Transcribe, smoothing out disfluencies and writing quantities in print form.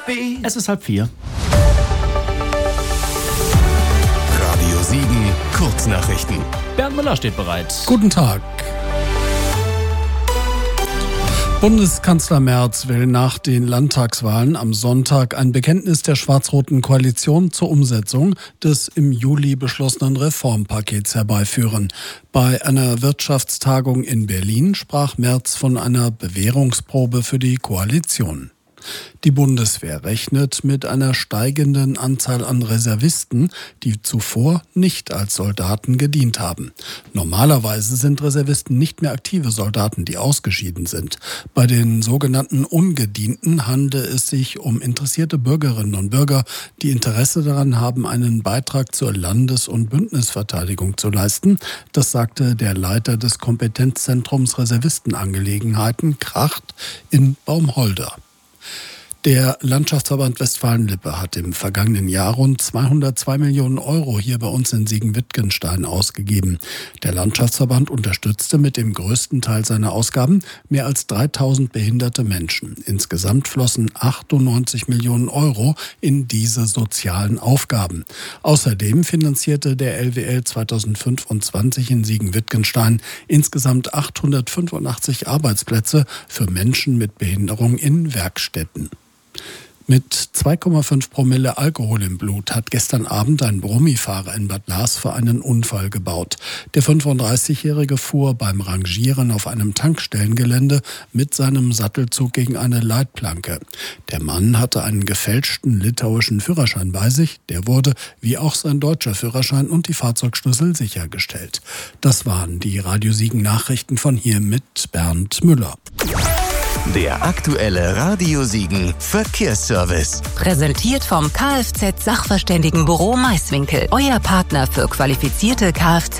Es ist 3:30. Radio Siegen, Kurznachrichten. Bernd Müller steht bereit. Guten Tag. Bundeskanzler Merz will nach den Landtagswahlen am Sonntag ein Bekenntnis der schwarz-roten Koalition zur Umsetzung des im Juli beschlossenen Reformpakets herbeiführen. Bei einer Wirtschaftstagung in Berlin sprach Merz von einer Bewährungsprobe für die Koalition. Die Bundeswehr rechnet mit einer steigenden Anzahl an Reservisten, die zuvor nicht als Soldaten gedient haben. Normalerweise sind Reservisten nicht mehr aktive Soldaten, die ausgeschieden sind. Bei den sogenannten Ungedienten handelt es sich um interessierte Bürgerinnen und Bürger, die Interesse daran haben, einen Beitrag zur Landes- und Bündnisverteidigung zu leisten. Das sagte der Leiter des Kompetenzzentrums Reservistenangelegenheiten Kracht in Baumholder. Der Landschaftsverband Westfalen-Lippe hat im vergangenen Jahr rund 202 Millionen Euro hier bei uns in Siegen-Wittgenstein ausgegeben. Der Landschaftsverband unterstützte mit dem größten Teil seiner Ausgaben mehr als 3000 behinderte Menschen. Insgesamt flossen 98 Millionen Euro in diese sozialen Aufgaben. Außerdem finanzierte der LWL 2025 in Siegen-Wittgenstein insgesamt 885 Arbeitsplätze für Menschen mit Behinderung in Werkstätten. Mit 2,5 Promille Alkohol im Blut hat gestern Abend ein Brummifahrer in Bad Lars für einen Unfall gebaut. Der 35-Jährige fuhr beim Rangieren auf einem Tankstellengelände mit seinem Sattelzug gegen eine Leitplanke. Der Mann hatte einen gefälschten litauischen Führerschein bei sich. Der wurde, wie auch sein deutscher Führerschein und die Fahrzeugschlüssel, sichergestellt. Das waren die Radio Siegen Nachrichten von hier mit Bernd Müller. Der aktuelle Radio Siegen Verkehrsservice. Präsentiert vom Kfz-Sachverständigenbüro Maiswinkel. Euer Partner für qualifizierte Kfz